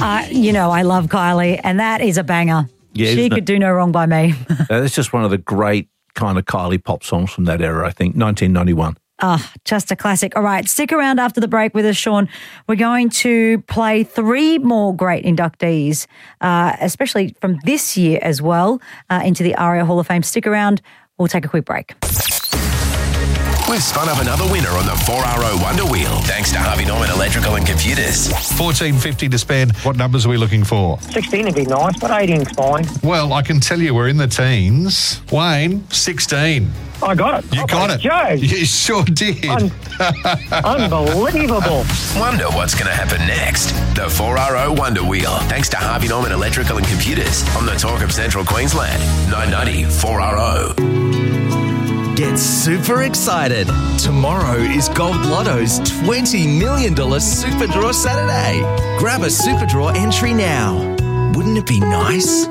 I love Kylie, and that is a banger. Yeah, she could do no wrong by me. That's just one of the great kind of Kylie pop songs from that era, I think, 1991. Just a classic. All right, stick around after the break with us, Sean. We're going to play 3 more great inductees, especially from this year as well, into the ARIA Hall of Fame. Stick around. We'll take a quick break. We've spun up another winner on the 4RO Wonder Wheel, thanks to Harvey Norman Electrical and Computers. $14.50 to spend. What numbers are we looking for? 16 would be nice, but 18's fine. Well, I can tell you we're in the teens. Wayne, 16. I got it. You got it. Joe. You sure did. Unbelievable. Wonder what's going to happen next. The 4RO Wonder Wheel, thanks to Harvey Norman Electrical and Computers on the Talk of Central Queensland. 990 4RO. Get super excited. Tomorrow is Gold Lotto's $20 million Super Draw Saturday. Grab a Super Draw entry now. Wouldn't it be nice?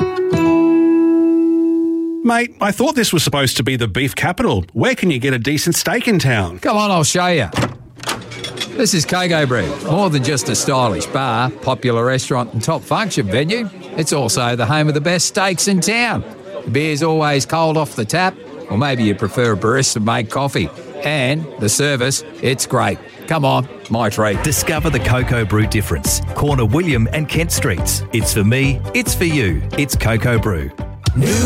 Mate, I thought this was supposed to be the beef capital. Where can you get a decent steak in town? Come on, I'll show you. This is Coco Brew. More than just a stylish bar, popular restaurant and top function venue, it's also the home of the best steaks in town. The beer's always cold off the tap, or maybe you prefer a barista-made coffee. And the service, it's great. Come on, my treat. Discover the Coco Brew difference. Corner William and Kent Streets. It's for me, it's for you. It's Coco Brew.